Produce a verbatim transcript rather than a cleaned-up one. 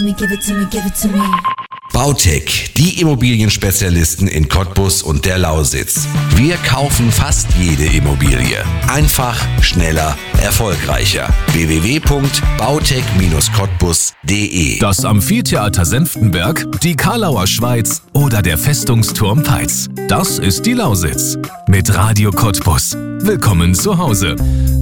me, give it to me, give it to me. Bautec, die Immobilienspezialisten in Cottbus und der Lausitz. Wir kaufen fast jede Immobilie. Einfach, schneller, erfolgreicher. w w w punkt bautec Bindestrich cottbus punkt de Das Amphitheater Senftenberg, die Karlauer Schweiz oder der Festungsturm Peitz. Das ist die Lausitz. Mit Radio Cottbus. Willkommen zu Hause.